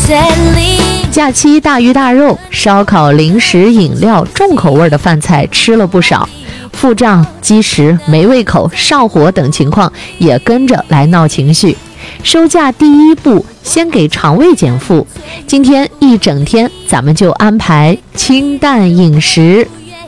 假期大鱼大肉、烧烤、零食、饮料、重口味的饭菜吃了不少，腹胀、积食、没胃口、上火等情况也跟着来闹情绪。收假第一步，先给肠胃减负。今天一整天，咱们就安排清淡饮食。